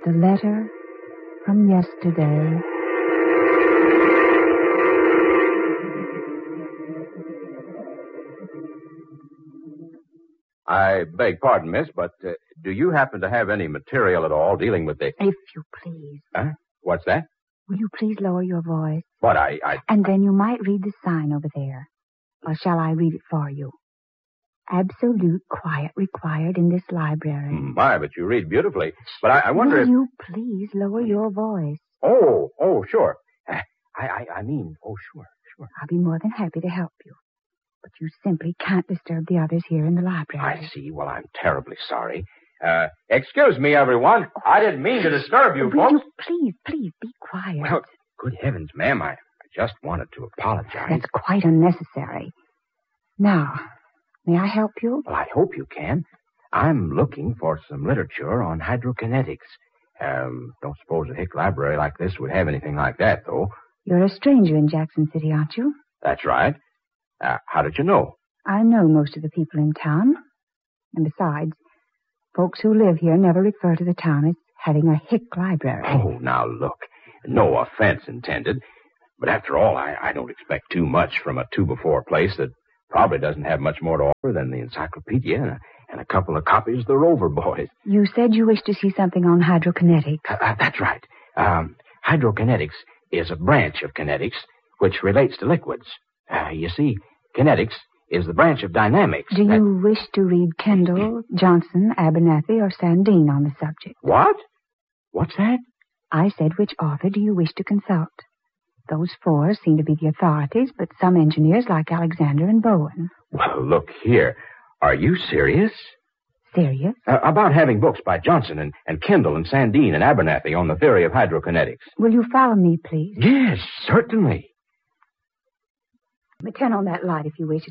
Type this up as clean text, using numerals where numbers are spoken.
The letter from yesterday. I beg pardon, miss, but do you happen to have any material at all dealing with the... If you please. Huh? What's that? Will you please lower your voice? But I... And then you might read the sign over there. Or shall I read it for you? Absolute quiet required in this library. My, but you read beautifully. But I wonder Will you please lower your voice? Oh, sure. I mean, sure. I'll be more than happy to help you. But you simply can't disturb the others here in the library. I see. Well, I'm terribly sorry. Excuse me, everyone. I didn't mean to disturb you, Will folks. you please be quiet? Well, good heavens, ma'am, I just wanted to apologize. That's quite unnecessary. Now, may I help you? Well, I hope you can. I'm looking for some literature on hydrokinetics. Don't suppose a hick library like this would have anything like that, though. You're a stranger in Jackson City, aren't you? That's right. How did you know? I know most of the people in town. And besides, folks who live here never refer to the town as having a hick library. Oh, now look. No offense intended. But after all, I don't expect too much from a 2x4 place that probably doesn't have much more to offer than the encyclopedia and a couple of copies of the Rover Boys. You said you wished to see something on hydrokinetics. That's right. Hydrokinetics is a branch of kinetics which relates to liquids. You see, kinetics is the branch of dynamics. Do you wish to read Kendall, Johnson, Abernathy, or Sandine on the subject? What? What's that? I said, which author do you wish to consult? Those four seem to be the authorities, but some engineers like Alexander and Bowen. Well, look here. Are you serious? Serious? About having books by Johnson and Kendall and Sandine and Abernathy on the theory of hydrokinetics. Will you follow me, please? Yes, certainly. But turn on that light if you wish.